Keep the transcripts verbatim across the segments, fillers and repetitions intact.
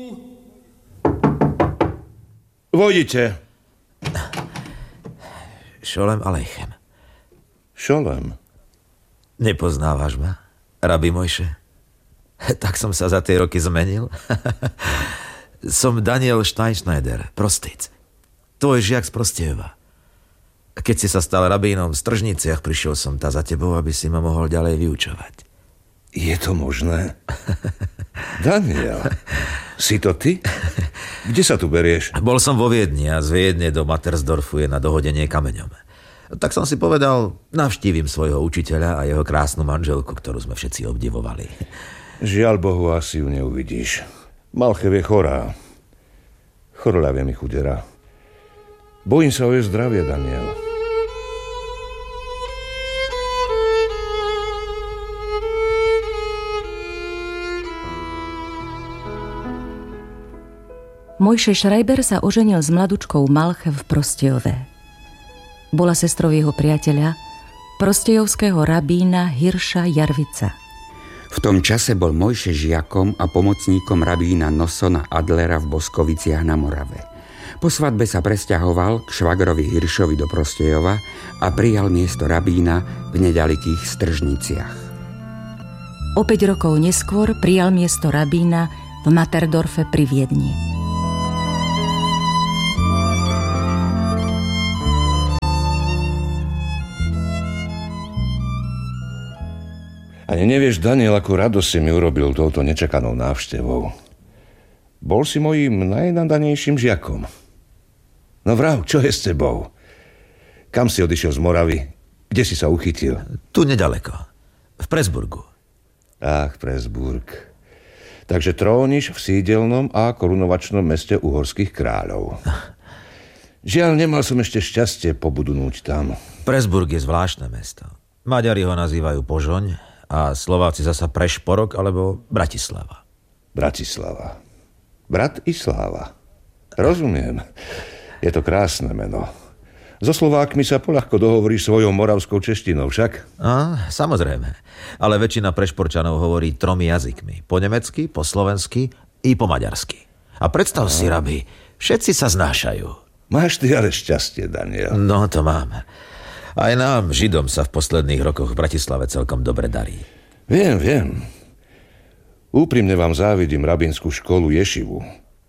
Vojdite. Šolem alejchem. Šolem? Nepoznávaš ma, rabi Mojše? Tak som sa za tie roky zmenil. Som Daniel Steinschneider, prostic. Tvoj žiak z Prostejova. Keď si sa stal rabínom v Stržniciach, prišiel som ta za tebou, aby si ma mohol ďalej vyučovať. Je to možné? Daniel, si to ty? Kde sa tu berieš? Bol som vo Viedni a z Viedne do Matersdorfu je na dohodenie kameňom. Tak som si povedal, navštívim svojho učiteľa a jeho krásnu manželku, ktorú sme všetci obdivovali. Žiaľ Bohu, asi ju neuvidíš. Malchev je chorá. Chorľavie mi chudera. Bojím sa o jej zdravie, Daniel. Mojše Schreiber sa oženil s mladučkou Malchev v Prostejove. Bola sestrou jeho priateľa, prostejovského rabína Hirša Jarvica. V tom čase bol Mojše žiakom a pomocníkom rabína Nosona Adlera v Boskoviciach na Morave. Po svadbe sa presťahoval k švagrovi Hiršovi do Prostejova a prijal miesto rabína v neďalikých Stržniciach. O päť rokov neskôr prijal miesto rabína v Materdorfe pri Viedni. Ani nevieš, Daniel, akú radosť si mi urobil touto nečakanou návštevou. Bol si mojím najnadanejším žiakom. No vrav, čo je s tebou? Kam si odišiel z Moravy? Kde si sa uchytil? Tu nedaleko. V Presburgu. Ach, Presburg. Takže tróniš v sídelnom a korunovačnom meste uhorských kráľov. Žiaľ, nemal som ešte šťastie pobudnúť tam. Presburg je zvláštne mesto. Maďari ho nazývajú Požoň a Slováci zasa Prešporok alebo Bratislava. Bratislava. Brat i sláva. Rozumiem. Je to krásne meno. So Slovákmi sa poľahko dohovoríš svojou moravskou češtinou, však? A, samozrejme. Ale väčšina Prešporčanov hovorí tromi jazykmi. Po nemecky, po slovensky i po maďarsky. A predstav a... si, rabi, všetci sa znášajú. Máš ty ale šťastie, Daniel. No, to mám. Aj nám, Židom, sa v posledných rokoch v Bratislave celkom dobre darí. Viem, viem. Úprimne vám závidím rabínsku školu Ješivu.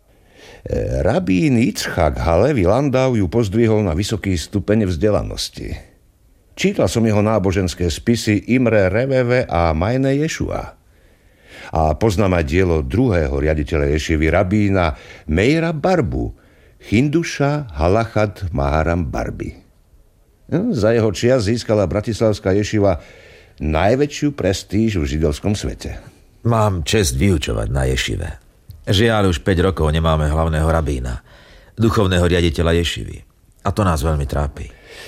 Rabín Yitzchak Halevi Landau ju pozdvihol na vysoký stupeň vzdelanosti. Čítal som jeho náboženské spisy Imre Reveve a Majne Ješua. A poznám aj dielo druhého riaditeľa Ješivy, rabína Meira Barbu, Hinduša Halachad Maharam Barby. Za jeho čias získala bratislavská Ješiva najväčšiu prestíž v židovskom svete. Mám čest vyučovať na Ješive. Žiaľ, už päť rokov nemáme hlavného rabína, duchovného riaditeľa Ješivy. A to nás veľmi trápi.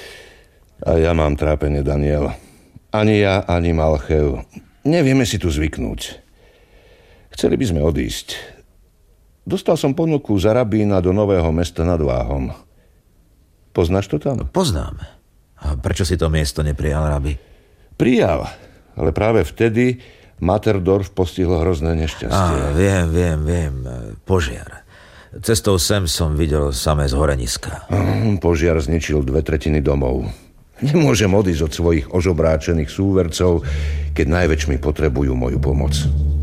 A ja mám trápenie, Daniel. Ani ja, ani Malchev. Nevieme si tu zvyknúť. Chceli by sme odísť. Dostal som ponuku za rabína do Nového Mesta nad Váhom. Poznáš to tam? Poznám. A prečo si to miesto neprijal, rabi? Prijal, ale práve vtedy Materdorf postihlo hrozné nešťastie. Á, viem, viem, viem. Požiar. Cestou sem som videl samé zhoreniska. Požiar zničil dve tretiny domov. Nemôžem odísť od svojich ožobráčených súvercov, keď najväčšmi potrebujú moju pomoc.